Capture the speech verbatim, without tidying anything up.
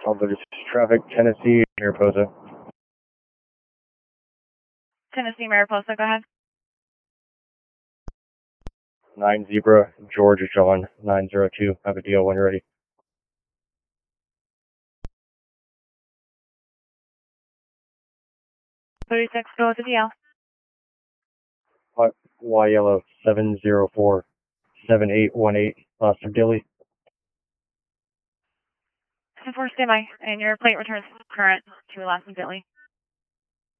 Public traffic, Tennessee, Mariposa. Tennessee, Mariposa, go ahead. nine Zebra, Georgia, John, nine zero two. Have a deal when you're ready. thirty-six, go with the D L. Y Yellow, seven zero four, seven eight one eight, last of Dilly. ten four, stand by, and your plate returns current to last of Dilly.